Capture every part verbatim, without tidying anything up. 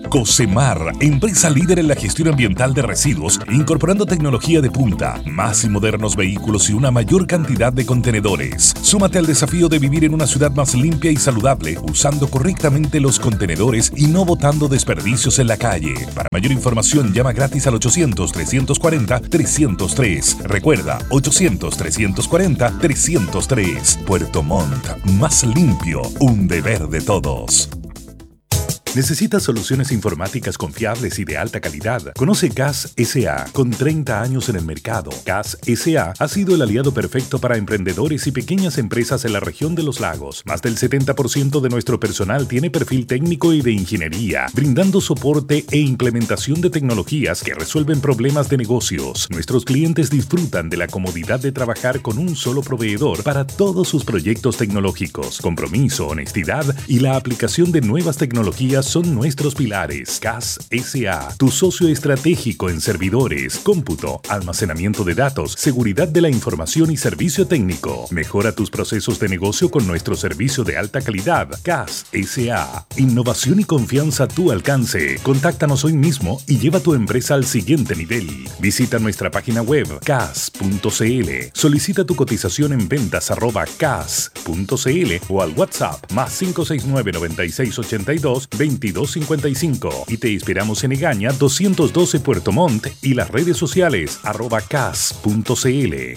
Cosemar, empresa líder en la gestión ambiental de residuos, incorporando tecnología de punta, más y modernos vehículos y una mayor cantidad de contenedores. Súmate al desafío de vivir en una ciudad más limpia y saludable, usando correctamente los contenedores y no botando desperdicios en la calle. Para mayor información, llama gratis al ochocientos, trescientos cuarenta, trescientos tres. Recuerda, ochocientos, trescientos cuarenta, trescientos tres. Puerto Montt, más limpio, un deber de todos. ¿Necesitas soluciones informáticas confiables y de alta calidad? Conoce C A S S A, con treinta años en el mercado. C A S S A ha sido el aliado perfecto para emprendedores y pequeñas empresas en la región de los lagos. Más del setenta por ciento de nuestro personal tiene perfil técnico y de ingeniería, brindando soporte e implementación de tecnologías que resuelven problemas de negocios. Nuestros clientes disfrutan de la comodidad de trabajar con un solo proveedor para todos sus proyectos tecnológicos. Compromiso, honestidad y la aplicación de nuevas tecnologías son nuestros pilares. C A S S A, tu socio estratégico en servidores, cómputo, almacenamiento de datos, seguridad de la información y servicio técnico. Mejora tus procesos de negocio con nuestro servicio de alta calidad. C A S S A, innovación y confianza a tu alcance. Contáctanos hoy mismo y lleva tu empresa al siguiente nivel. Visita nuestra página web cas punto cl. Solicita tu cotización en ventas arroba cas punto cl o al WhatsApp más cinco seis nueve, noventa y seis, ochenta y dos, veintidós cincuenta y cinco y te esperamos en Egaña doscientos doce Puerto Montt y las redes sociales arroba cas punto cl.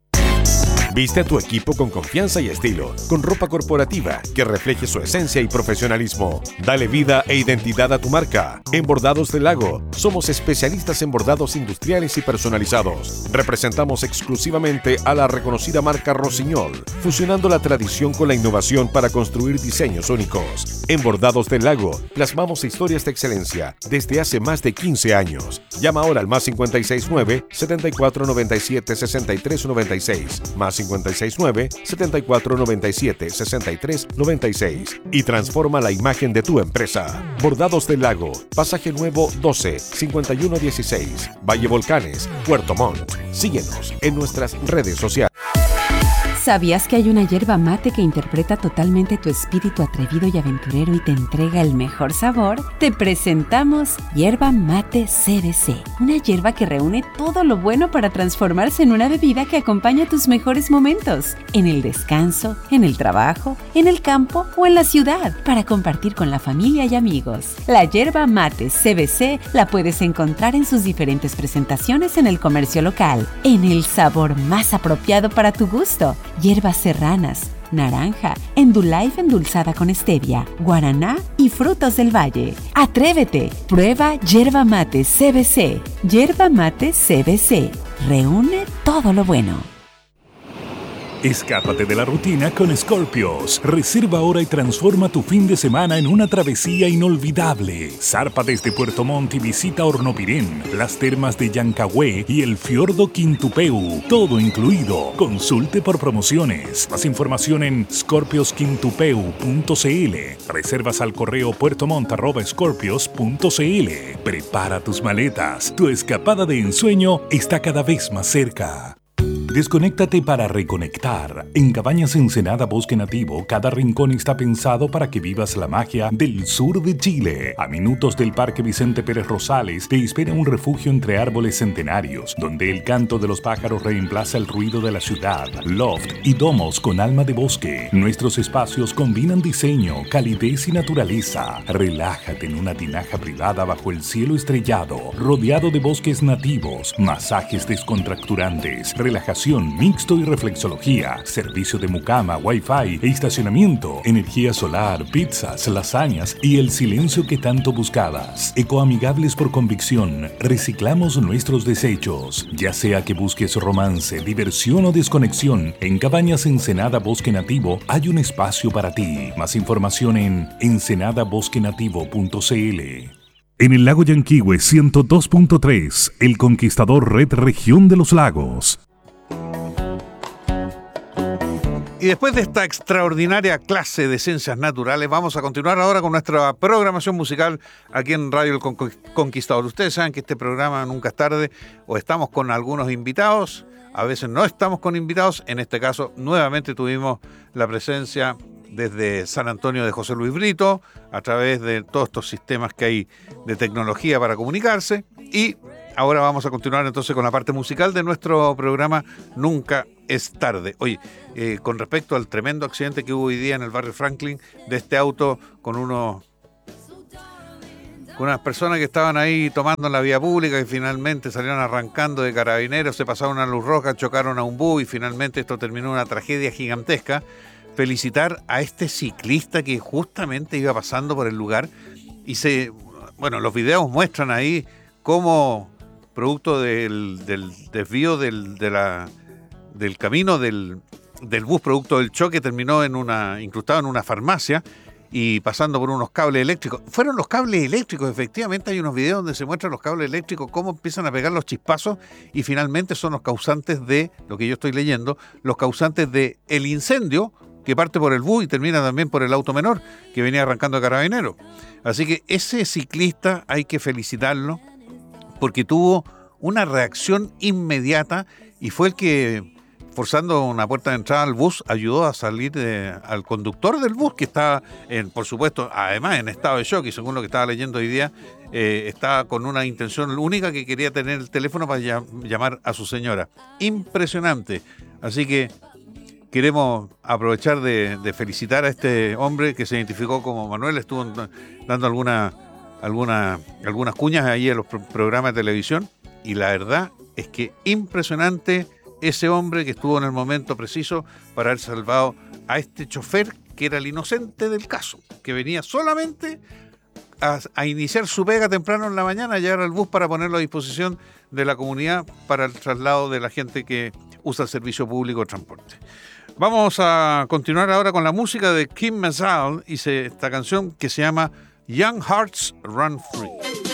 Viste a tu equipo con confianza y estilo, con ropa corporativa que refleje su esencia y profesionalismo. Dale vida e identidad a tu marca. En Bordados del Lago, somos especialistas en bordados industriales y personalizados. Representamos exclusivamente a la reconocida marca Rossignol, fusionando la tradición con la innovación para construir diseños únicos. En Bordados del Lago, plasmamos historias de excelencia desde hace más de quince años. Llama ahora al más cincuenta y seis nueve, setenta y cuatro noventa y siete, sesenta y tres noventa y seis, más cincuenta y seis nueve, setenta y cuatro noventa y siete, sesenta y tres noventa y seis y transforma la imagen de tu empresa. Bordados del Lago, Pasaje Nuevo doce, cincuenta y uno dieciséis, Valle Volcanes, Puerto Montt. Síguenos en nuestras redes sociales. ¿Sabías que hay una yerba mate que interpreta totalmente tu espíritu atrevido y aventurero y te entrega el mejor sabor? Te presentamos Yerba Mate C B C, una yerba que reúne todo lo bueno para transformarse en una bebida que acompaña tus mejores momentos, en el descanso, en el trabajo, en el campo o en la ciudad, para compartir con la familia y amigos. La Yerba Mate C B C la puedes encontrar en sus diferentes presentaciones en el comercio local, en el sabor más apropiado para tu gusto. Hierbas serranas, naranja, Endullife endulzada con stevia, guaraná y frutos del valle. ¡Atrévete! Prueba Yerba Mate C B C. Yerba Mate C B C. Reúne todo lo bueno. Escápate de la rutina con Scorpios. Reserva ahora y transforma tu fin de semana en una travesía inolvidable. Zarpa desde Puerto Montt y visita Hornopirén, las termas de Llancagüe y el fiordo Quintupeu. Todo incluido. Consulte por promociones. Más información en scorpios quintupeu punto cl. Reservas al correo puertomont arroba scorpios punto cl. Prepara tus maletas. Tu escapada de ensueño está cada vez más cerca. Desconéctate para reconectar. En Cabañas Ensenada Bosque Nativo, cada rincón está pensado para que vivas la magia del sur de Chile. A minutos del Parque Vicente Pérez Rosales te espera un refugio entre árboles centenarios, donde el canto de los pájaros reemplaza el ruido de la ciudad. Loft y domos con alma de bosque. Nuestros espacios combinan diseño, calidez y naturaleza. Relájate en una tinaja privada bajo el cielo estrellado, rodeado de bosques nativos, masajes descontracturantes, relajación mixto y reflexología, servicio de mucama, wifi e estacionamiento, energía solar, pizzas, lasañas y el silencio que tanto buscabas. Ecoamigables por convicción, reciclamos nuestros desechos. Ya sea que busques romance, diversión o desconexión, en Cabañas Ensenada Bosque Nativo hay un espacio para ti. Más información en ensenada bosque nativo punto cl. En el lago Yanquihue ciento dos punto tres, El Conquistador Red Región de los Lagos. Y después de esta extraordinaria clase de ciencias naturales, vamos a continuar ahora con nuestra programación musical aquí en Radio El Conquistador. Ustedes saben que este programa nunca es tarde, o estamos con algunos invitados, a veces no estamos con invitados. En este caso, nuevamente tuvimos la presencia desde San Antonio de José Luis Brito, a través de todos estos sistemas que hay de tecnología para comunicarse. Y ahora vamos a continuar entonces con la parte musical de nuestro programa Nunca es tarde. Oye, eh, con respecto al tremendo accidente que hubo hoy día en el barrio Franklin, de este auto con unos con unas personas que estaban ahí tomando en la vía pública y finalmente salieron arrancando de Carabineros, se pasaron una luz roja, chocaron a un bus y finalmente esto terminó en una tragedia gigantesca. Felicitar a este ciclista que justamente iba pasando por el lugar y se, bueno, los videos muestran ahí cómo, producto del, del desvío del, de la, del camino del, del bus, producto del choque, terminó en una, incrustado en una farmacia y pasando por unos cables eléctricos. Fueron los cables eléctricos, efectivamente hay unos videos donde se muestran los cables eléctricos, cómo empiezan a pegar los chispazos y finalmente son los causantes de, lo que yo estoy leyendo, los causantes de el incendio que parte por el bus y termina también por el auto menor que venía arrancando a Carabineros. Así que ese ciclista hay que felicitarlo porque tuvo una reacción inmediata y fue el que, forzando una puerta de entrada al bus, ayudó a salir de, al conductor del bus, que estaba, en, por supuesto, además en estado de shock, y según lo que estaba leyendo hoy día, eh, estaba con una intención única, que quería tener el teléfono para llam- llamar a su señora. Impresionante. Así que queremos aprovechar de, de felicitar a este hombre que se identificó como Manuel, estuvo dando alguna, alguna, algunas cuñas ahí en los pro- programas de televisión, y la verdad es que impresionante ese hombre que estuvo en el momento preciso para haber salvado a este chofer que era el inocente del caso, que venía solamente a, a iniciar su pega temprano en la mañana, a llegar al bus para ponerlo a disposición de la comunidad para el traslado de la gente que usa el servicio público de transporte. Vamos a continuar ahora con la música de Kim Mazal y se, esta canción que se llama Young Hearts Run Free.